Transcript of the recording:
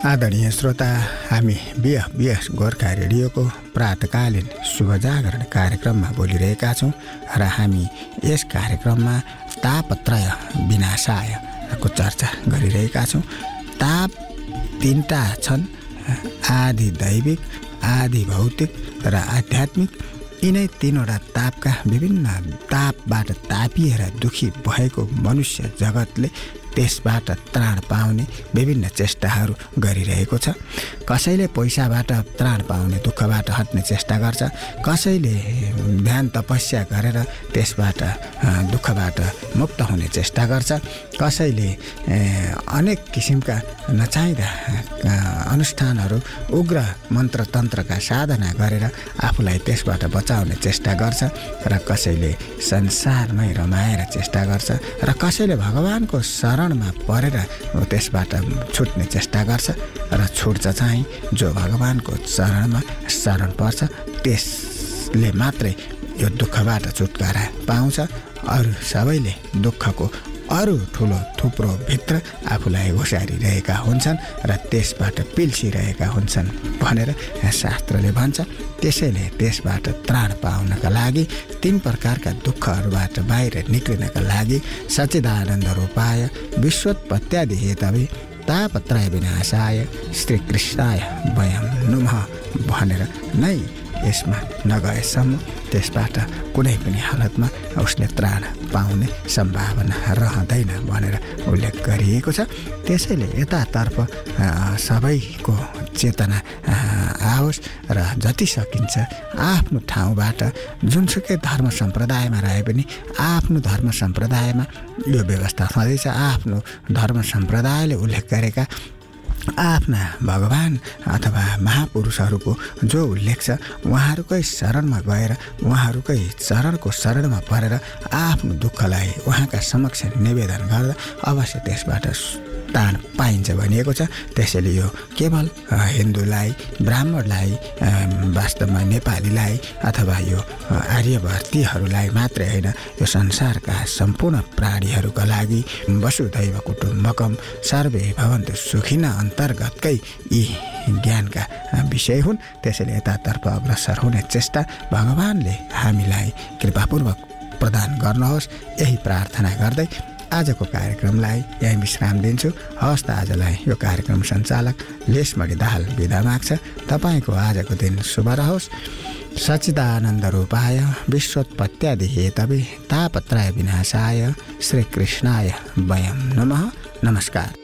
आदरणीय श्रोता, हामी बिएस गोर्खा रेडियोको प्रातकालीन शुभ जागरण कार्यक्रममा बोलिरहेका छौँ र हामी यस कार्यक्रममा तापत्रय विनाशायको चर्चा गरिरहेका छौँ। ताप तीनटा छन्, आदि दैविक, आदि भौतिक र आध्यात्मिक। यिनै तीनवटा तापका विभिन्न तापबाट तापिएर दुखी भएको मनुष्य जगतले त्यसबाट त्राण पाउने विभिन्न चेष्टाहरू गरिरहेको छ। कसैले पैसाबाट त्राण पाउने, दुःखबाट हट्ने चेष्टा गर्छ। कसैले ध्यान तपस्या गरेर त्यसबाट दुःखबाट मुक्त हुने चेष्टा गर्छ। कसैले अनेक किसिमका नचाहिँदा अनुष्ठानहरू, उग्र मन्त्र तन्त्रका साधना गरेर आफूलाई त्यसबाट बचाउने चेष्टा गर्छ र कसैले संसारमै रमाएर चेष्टा गर्छ र कसैले भगवानको शरणमा परेर त्यसबाट छुट्ने चेष्टा गर्छ र छुट्छ चाहिँ जो भगवानको शरण पर्छ त्यसले मात्रै यो दुःखबाट छुटकारा पाउँछ। अरू सबैले दुःखको अरू ठुलो थुप्रो भित्र आफूलाई घुसारिरहेका हुन्छन् र त्यसबाट पिल्सिरहेका हुन्छन् भनेर शास्त्रले भन्छ। त्यसैले त्यसबाट त्राण पाउनका लागि, तीन प्रकारका दुःखहरूबाट बाहिर निक्लिनका लागि सच्चिदानन्द रूपाय विश्वोत्पत्त्यादि हेतवे तापत्रय विनाशाय श्रीकृष्णाय वयं नुमः भनेर नै यसमा नगएसम्म त्यसबाट कुनै पनि हालतमा उसले त्राण पाउने सम्भावना रहँदैन भनेर उल्लेख गरिएको छ। त्यसैले यतातर्फ सबैको चेतना आओस् र जति सकिन्छ आफ्नो ठाउँबाट जुनसुकै धर्म सम्प्रदायमा रहे पनि आफ्नो धर्म सम्प्रदायमा यो व्यवस्था छँदैछ। आफ्नो धर्म सम्प्रदायले उल्लेख गरेका आफ्ना भगवान अथवा महापुरुषहरूको जो उल्लेख छ उहाँहरूकै शरणमा गएर उहाँहरूकै चरणको शरणमा परेर आफ्नो दुःखलाई उहाँका समक्ष निवेदन गर्दा अवश्य त्यसबाट ताण पाइन्छ भनिएको छ। त्यसैले यो केवल हिन्दूलाई, ब्राह्मणलाई, वास्तवमा नेपालीलाई अथवा यो आर्यवर्तीहरूलाई मात्रै होइन, यो संसारका सम्पूर्ण प्राणीहरूका लागि वसुधैव कुटुम्बकम सर्वे भवन्तु सुखिनः अन्तर्गतकै यी ज्ञानका विषय हुन्। त्यसैले यतातर्फ अग्रसर हुने चेष्टा भगवानले हामीलाई कृपापूर्वक प्रदान गर्नुहोस्, यही प्रार्थना गर्दै आजको कार्यक्रमलाई यही विश्राम दिन्छु। हवस् त, आजलाई यो कार्यक्रम सञ्चालक लेशमणि दाहाल बिदा माग्छ। तपाईँको आजको दिन शुभ रहोस्। सच्चिदानन्द रूपाय विश्वोत्पत्त्यादि हेतवे तापत्रय विनाशाय श्रीकृष्णाय वयं नुमः। नमस्कार।